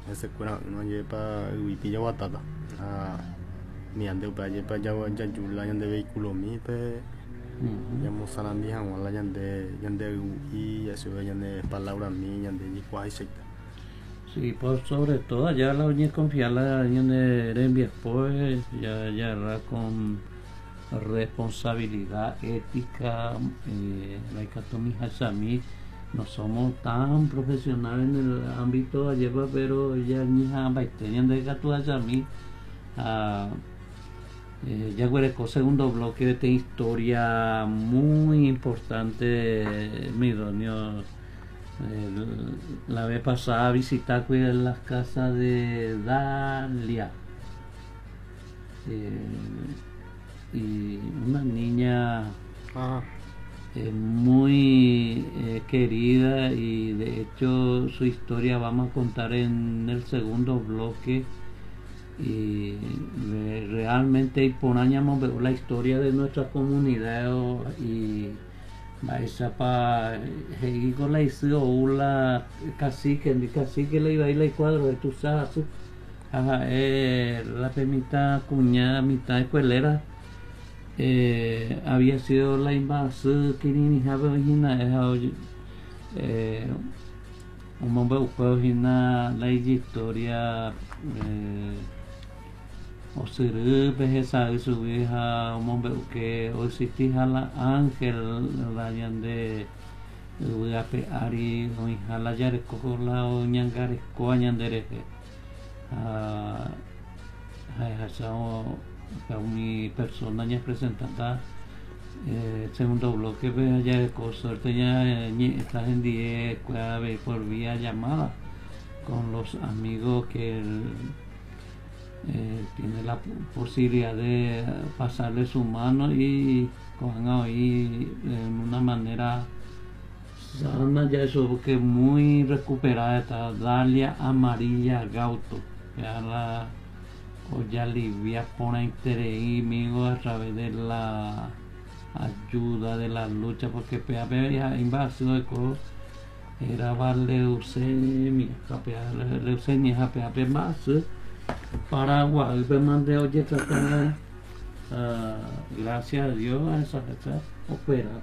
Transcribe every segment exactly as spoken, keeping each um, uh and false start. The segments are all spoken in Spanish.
ese cura no lleva huipilla batata a mi ande pa lleva ya ya yula yande vehículo mi pe ya mozarandi hawala yande yande y ya se ve yande palabra mi yande y cuai secta. Sí, pues sobre todo allá la uña confiada en el después ya ya era con responsabilidad ética, eh, la Ikatomi Hashami, no somos tan profesionales en el ámbito de lleva, pero ya ni tenían de Ikatu Hashami, ah, eh, ya huereco segundo bloque de esta historia muy importante, mi donio. Eh, la vez pasada visité las casas de Dalia. Eh, y una niña Ah. eh, muy eh, querida, y de hecho su historia vamos a contar en el segundo bloque, y eh, realmente poníamos la historia de nuestra comunidad y esa pa con la la cacique el cacique le iba a ir el cuadro de tu sasu. Ajá, eh, la mitad cuñada, mitad escuelera, eh, había sido la invasión que ni había eh, un momento fue la historia eh, o ser esa su vieja un momento que o existía la ángel la yande uape ari o hala yare kola o ñangare ko ñandere a esa mi persona ya presentada eh, segundo bloque ve allá con suerte ya estás en diez por vía llamada con los amigos que el, eh, tiene la posibilidad de pasarle su mano y cojan ahí en una manera sana, ya eso que muy recuperada está Dalia Amarilla Gauto, ya la o ya Livia pone interés y amigo a través de la ayuda de la lucha, porque P A P ya invasión de cosas era leucemia, leucemia, P A P más Paraguay, me mandé oye tratar, uh, gracias a Dios a esa fecha operada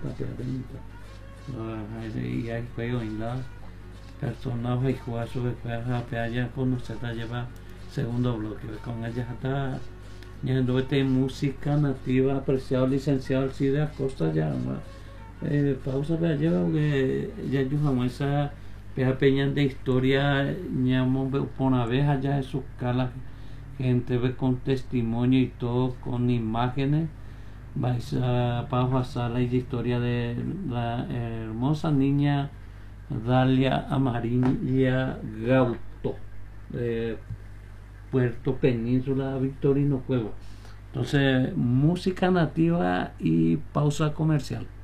y ahí fue en la persona y juazo que fue a allá con usted lleva segundo bloque con ella está yendo este música nativa apreciado licenciado Alcide Acosta ya eh, pausa para lleva que ya yo jamás esa peña de historia ñamo por una vez allá de sus calas gente ve con testimonio y todo con imágenes vais a pasar la historia de la hermosa niña Dalia Amarilla Gauto de Puerto Península Victorino Cuevo. Entonces música nativa y pausa comercial.